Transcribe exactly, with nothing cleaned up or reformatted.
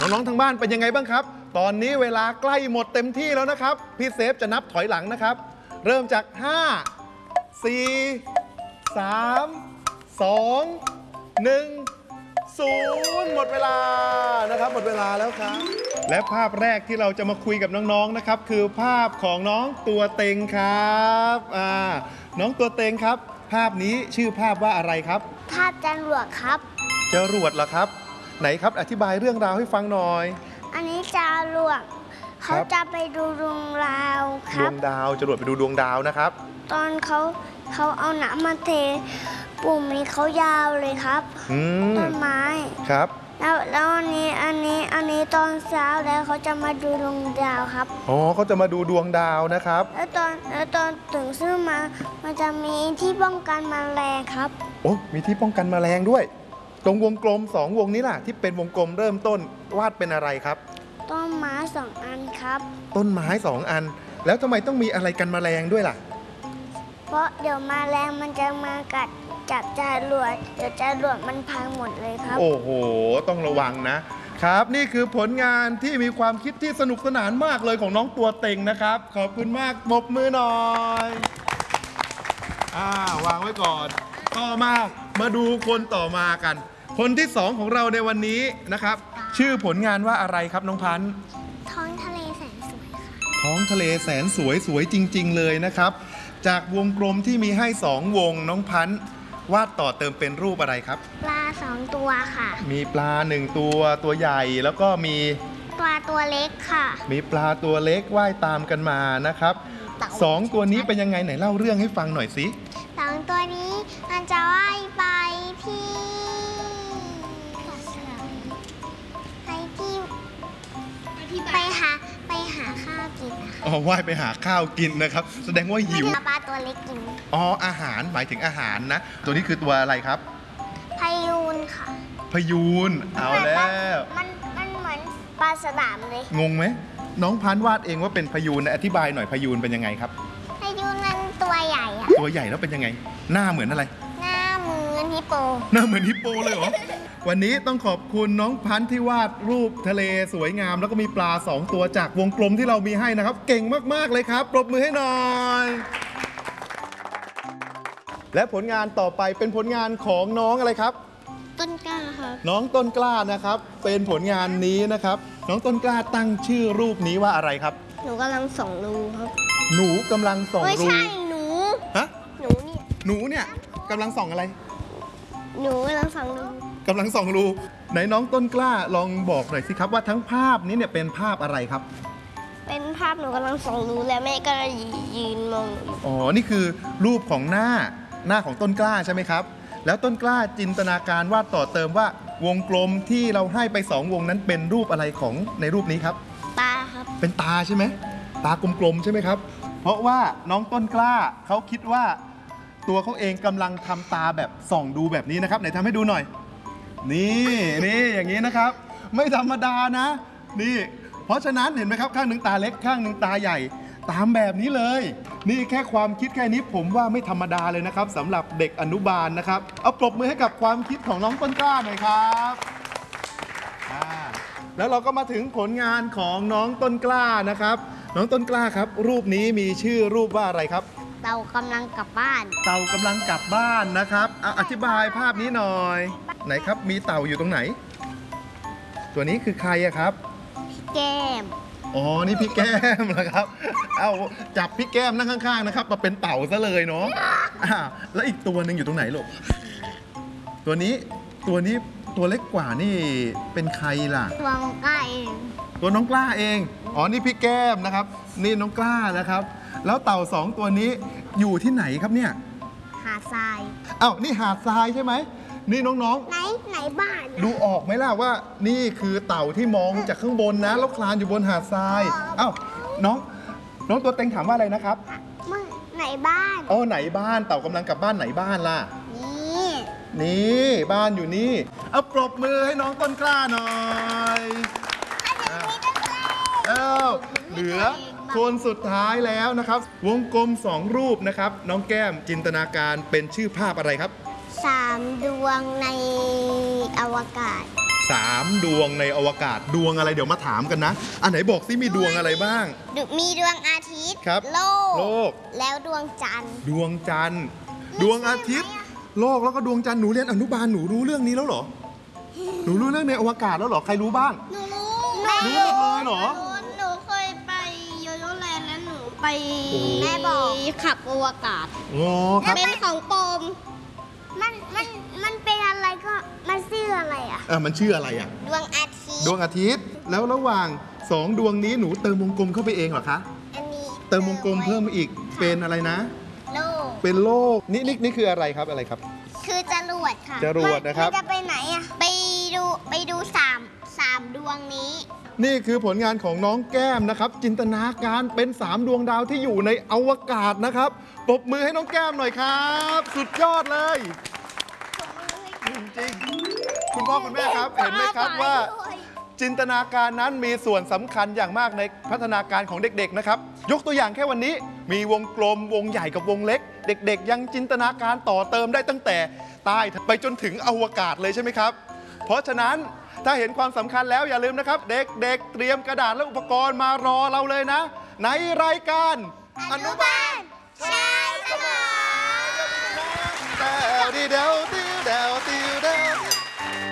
น้องๆทางบ้านเป็นยังไงบ้างครับตอนนี้เวลาใกล้หมดเต็มที่แล้วนะครับพี่เซฟจะนับถอยหลังนะครับเริ่มจากห้า สี่ สาม สอง หนึ่ง ศูนย์หมดเวลานะครับหมดเวลาแล้วครับและภาพแรกที่เราจะมาคุยกับน้องๆนะครับคือภาพของน้องตัวเต็งครับอ่าน้องตัวเต็งครับภาพนี้ชื่อภาพว่าอะไรครับภาพจรวดครับจรวดเหรอครับไหนครับอธิบายเรื่องราวให้ฟังหน่อยอันนี้จรวดเขาจะไปดูดวงดาวครับดวงดาวจรวดไปดูดวงดาวนะครับตอนเขาเขาเอาน้ำมาเทปุ่มนี้เขายาวเลยครับต้นไม้ครับแล้วแล้วอันนี้อันนี้อันนี้ตอนเช้าแล้วเขาจะมาดูดวงดาวครับอ๋อเขาจะมาดูดวงดาวนะครับแล้วตอนแล้วตอนถึงซื้อมามันจะมีที่ป้องกันแมลงครับโอ้มีที่ป้องกันแมลงด้วยตรงวงกลมสองวงนี้ล่ะที่เป็นวงกลมเริ่มต้นวาดเป็นอะไรครับต้นไม้สองอันครับต้นไม้สองอันแล้วทำไมต้องมีอะไรกันแมลงด้วยล่ะเพราะเดี๋ยวแมลงมันจะมากัดจับจรวดเดี๋ยวจรวดมันพังหมดเลยครับโอ้โหต้องระวังนะครับนี่คือผลงานที่มีความคิดที่สนุกสนานมากเลยของน้องตัวเต็งนะครับขอบคุณมากปรบมือหน่อยอ่าวางไว้ก่อนต่อมามาดูคนต่อมากันคนที่สองของเราในวันนี้นะครับชื่อผลงานว่าอะไรครับน้องพันธุ์ท้องทะเลแสนสวยค่ะท้องทะเลแสนสวยสวยจริงๆเลยนะครับจากวงกลมที่มีให้สองวงน้องพันธุ์วาดต่อเติมเป็นรูปอะไรครับปลาสองตัวค่ะมีปลาหนึ่งตัวตัวใหญ่แล้วก็มีปลาตัวเล็กค่ะมีปลาตัวเล็กว่ายตามกันมานะครับสองตัวนี้เป็นยังไงไหนเล่าเรื่องให้ฟังหน่อยสิสองตัวนี้มันจะว่ายไปที่ไปที่ไปหาไปหาข้าวกินนะคะอ๋อว่ายไปหาข้าวกินนะครับแสดงว่าหิวปลาตัวเล็กกินอ๋ออาหารหมายถึงอาหารนะตัวนี้คือตัวอะไรครับพยูนค่ะพยูนเอาแล้วมันมันเหมือนปลาสลามเลยงงไหมน้องพันวาดเองว่าเป็นพยูนอธิบายหน่อยพยูนเป็นยังไงครับพยูนมันตัวใหญ่อะตัวใหญ่แล้วเป็นยังไงหน้าเหมือนอะไรหน้าเหมือนฮิปโปหน้าเหมือนฮิปโปเลยเหรอวันนี้ต้องขอบคุณน้องพันธุ์ที่วาดรูปทะเลสวยงามแล้วก็มีปลาสองตัวจากวงกลมที่เรามีให้นะครับเก่งมากๆเลยครับปรบมือให้หน่อยและผลงานต่อไปเป็นผลงานของน้องอะไรครับต้นกล้าครับน้องต้นกล้านะครับเป็นผลงานนี้นะครับน้องต้นกล้าตั้งชื่อรูปนี้ว่าอะไรครับหนูกำลังส่องรูครับหนูกำลังส่องรูไม่ใช่หนูฮะหนูเนี่ยหนูเนี่ยกำลังส่องอะไรหนูกำลังส่องรูกำลังส่องรูไหนน้องต้นกล้าลองบอกหน่อยสิครับว่าทั้งภาพนี้เนี่ยเป็นภาพอะไรครับเป็นภาพหนูกำลังส่องรูและแม่ก็ยืนมองอ๋อนี่คือรูปของหน้าหน้าของต้นกล้าใช่ไหมครับแล้วต้นกล้าจินตนาการวาดต่อเติมว่าวงกลมที่เราให้ไปสองวงนั้นเป็นรูปอะไรของในรูปนี้ครับตาครับเป็นตาใช่ไหมตากลมๆใช่ไหมครับเพราะว่าน้องต้นกล้าเขาคิดว่าตัวเขาเองกำลังทำตาแบบส่องดูแบบนี้นะครับไหนทำให้ดูหน่อยนี่นี่อย่างนี้นะครับไม่ธรรมดานะนี่เพราะฉะนั้นเห็นไหมครับข้างหนึ่งตาเล็กข้างหนึ่งตาใหญ่ตามแบบนี้เลยนี่แค่ความคิดแค่นี้ผมว่าไม่ธรรมดาเลยนะครับสำหรับเด็กอนุบาลนะครับเอาปรบมือให้กับความคิดของน้องต้นกล้าหน่อยครับแล้วเราก็มาถึงผลงานของน้องต้นกล้านะครับน้องต้นกล้าครับรูปนี้มีชื่อรูปว่าอะไรครับเต่ากำลังกลับบ้านเต่ากำลังกลับบ้านนะครับเอาอธิบายภาพนี้หน่อยไหนครับมีเต่าอยู่ตรงไหนตัวนี้คือใครอะครับพี่แก้มอ๋อนี่พี่แก้มนะครับเอาจับพี่แก้มนั่งข้างๆนะครับมาเป็นเต่าซะเลยเนาะแล้วอีกตัวหนึ่งอยู่ตรงไหนลูกตัวนี้ตัวนี้ตัวเล็กกว่านี่เป็นใครล่ะตัวน้องกล้าเองตัวน้องกล้าเองอ๋อนี่พี่แก้มนะครับนี่น้องกล้านะครับแล้วเต่าสองตัวนี้อยู่ที่ไหนครับเนี่ยหาดทรายอ้าวนี่หาดทรายใช่ไหมนี่น้องๆไหนไหนบ้านดูออกไหมล่ะว่านี่คือเต่าที่มองจากข้างบนนะแล้วคลานอยู่บนหาดทรายอ้าวน้องน้องตัวเต็งถามว่าอะไรนะครับไหนบ้านอ๋อไหนบ้านเต่ากำลังกลับบ้านไหนบ้านล่ะนี่นี่บ้านอยู่นี่เอาปรบมือให้น้องต้นกล้าหน่อยเอ้าเหลือคนสุดท้ายแล้วนะครับวงกลมสองรูปนะครับน้องแก้มจินตนาการเป็นชื่อภาพอะไรครับสามดวงในอวกาศสามดวงในอวกาศดวงอะไรเดี๋ยวมาถามกันนะอันไหนบอกซิมีดวงอะไรบ้างมีดวงอาทิตย์ครับโลกโลกแล้วดวงจันทร์ดวงจันทร์ดวงอาทิตย์ โลกแล้วก็ดวงจันทร์หนูเรียนอนุบาลหนูรู้เรื่องนี้แล้วเหรอหนูรู้เรื่องในอวกาศแล้วเหรอใครรู้บ้างหนูรู้รู้หมดเลยเหรอหนูหนูเคยไปโยโย่แลนด์แล้วหนูไปโอ้แม่บอกขับอวกาศอ๋อครับเป็นของปลอมมันมันมันเป็นอะไรก็มันชื่ออะไรอ่ะเออมันชื่ออะไรอ่ะดวงอาทิตย์ดวงอาทิตย์ แล้วระหว่างสองดวงนี้หนูเติมวงกลมเข้าไปเองเหรอคะอันนี้เติมวงกลมเพิ่มอีกเป็นอะไรนะโลกเป็นโลกนี่นี่นี่คืออะไรครับอะไรครับคือจรวดค่ะจรวดนะครับมันจะไปไหนอ่ะไปดูไปดูสามสามดวงนี้นี่คือผลงานของน้องแก้มนะครับ จินตนาการเป็นสามดวงดาวที่อยู่ในอวกาศนะครับปรบมือให้น้องแก้มหน่อยครับ สุดยอดเลยจริงๆคุณพ่อคุณแม่ครับเห็นไหมครับว่า จินตนาการนั้นมีส่วนสำคัญอย่างมากในพัฒนาการของเด็กๆนะครับยกตัวอย่างแค่วันนี้มีวงกลมวงใหญ่กับวงเล็ก เด็กๆ ยังจินตนาการต่อเติมได้ตั้งแต่ใต้ไปจนถึงอวกาศเลยใช่ไหมครับเพราะฉะนั้นถ้าเห็นความสำคัญแล้วอย่าลืมนะครับเด็กๆ เตรียมกระดาษและอุปกรณ์มารอเราเลยนะในรายการอนุบาลชา